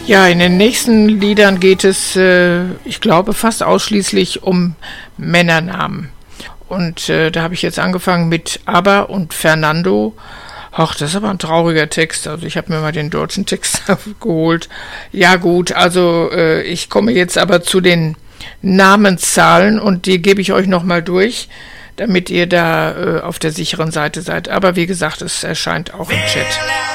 Ja, in den nächsten Liedern geht es, ich glaube, fast ausschließlich um Männernamen. Und da habe ich jetzt angefangen mit Aber und Fernando. Ach, das ist aber ein trauriger Text. Also ich habe mir mal den deutschen Text geholt. Ja gut, also ich komme jetzt aber zu den Namenszahlen und die gebe ich euch nochmal durch, damit ihr da auf der sicheren Seite seid. Aber wie gesagt, es erscheint auch im Chat.